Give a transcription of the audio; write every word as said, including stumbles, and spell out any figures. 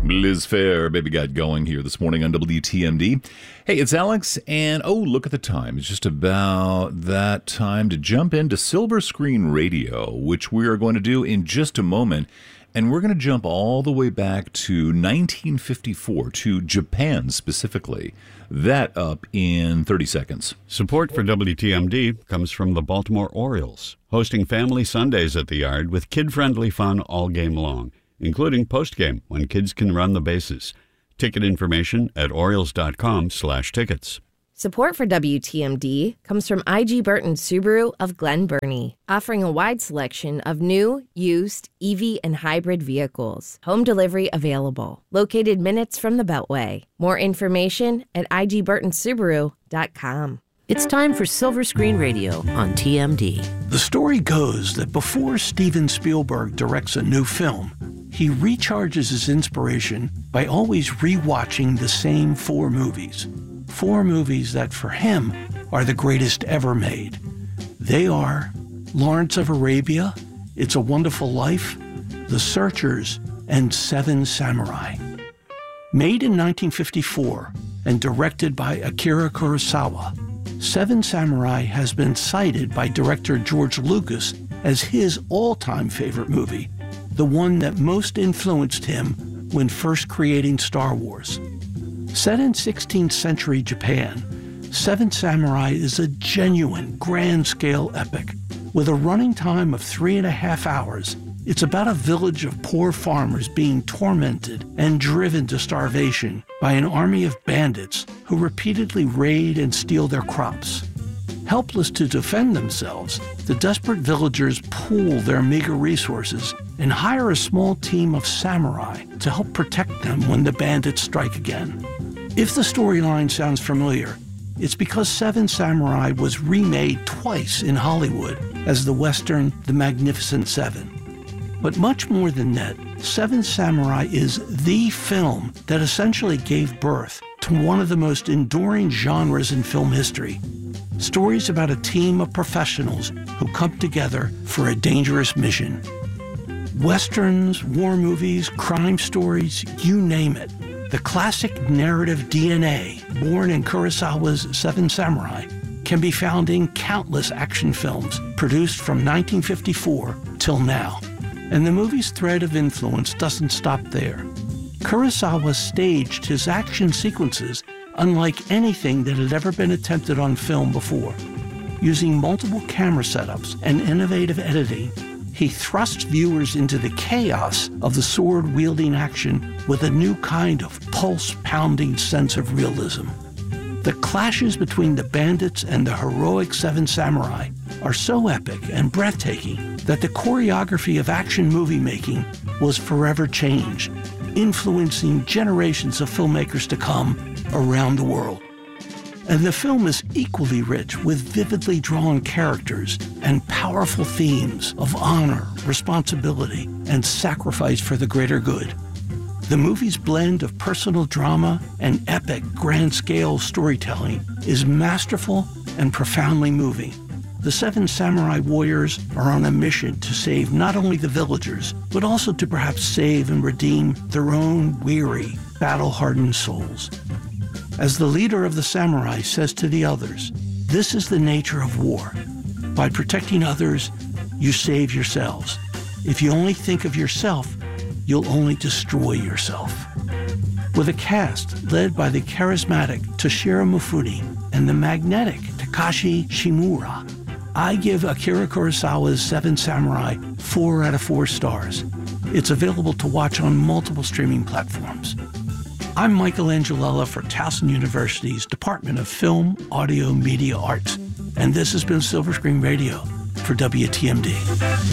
Liz Fair, baby, got going here this morning on W T M D. Hey, it's Alex, and oh, look at the time. It's just about that time to jump into Silver Screen Radio, which we are going to do in just a moment. And we're going to jump all the way back to nineteen fifty-four, to Japan specifically. That up in thirty seconds. Support for W T M D comes from the Baltimore Orioles, hosting Family Sundays at the Yard with kid-friendly fun all game long, including postgame when kids can run the bases. Ticket information at Orioles.com slash tickets. Support for W T M D comes from I G Burton Subaru of Glen Burnie, offering a wide selection of new, used, E V, and hybrid vehicles. Home delivery available. Located minutes from the Beltway. More information at I G Burton Subaru dot com. It's time for Silver Screen Radio on T M D. The story goes that before Steven Spielberg directs a new film, he recharges his inspiration by always rewatching the same four movies. Four movies that, for him, are the greatest ever made. They are Lawrence of Arabia, It's a Wonderful Life, The Searchers, and Seven Samurai. Made in nineteen fifty-four and directed by Akira Kurosawa, Seven Samurai has been cited by director George Lucas as his all-time favorite movie, the one that most influenced him when first creating Star Wars. Set in sixteenth century Japan, Seven Samurai is a genuine grand-scale epic. With a running time of three and a half hours, it's about a village of poor farmers being tormented and driven to starvation by an army of bandits who repeatedly raid and steal their crops. Helpless to defend themselves, the desperate villagers pool their meager resources and hire a small team of samurai to help protect them when the bandits strike again. If the storyline sounds familiar, it's because Seven Samurai was remade twice in Hollywood as the Western The Magnificent Seven. But much more than that, Seven Samurai is the film that essentially gave birth to one of the most enduring genres in film history. Stories about a team of professionals who come together for a dangerous mission. Westerns, war movies, crime stories, you name it. The classic narrative D N A, born in Kurosawa's Seven Samurai, can be found in countless action films produced from nineteen fifty-four till now. And the movie's thread of influence doesn't stop there. Kurosawa staged his action sequences unlike anything that had ever been attempted on film before. Using multiple camera setups and innovative editing, he thrust viewers into the chaos of the sword-wielding action with a new kind of pulse-pounding sense of realism. The clashes between the bandits and the heroic Seven Samurai are so epic and breathtaking that the choreography of action movie making was forever changed, influencing generations of filmmakers to come around the world. And the film is equally rich with vividly drawn characters and powerful themes of honor, responsibility, and sacrifice for the greater good. The movie's blend of personal drama and epic grand-scale storytelling is masterful and profoundly moving. The Seven Samurai warriors are on a mission to save not only the villagers, but also to perhaps save and redeem their own weary, battle-hardened souls. As the leader of the samurai says to the others, this is the nature of war. By protecting others, you save yourselves. If you only think of yourself, you'll only destroy yourself. With a cast led by the charismatic Toshiro Mifune and the magnetic Takashi Shimura, I give Akira Kurosawa's Seven Samurai four out of four stars. It's available to watch on multiple streaming platforms. I'm Michael Angelella for Towson University's Department of Film, Audio, Media Arts, and this has been Silver Screen Radio for W T M D.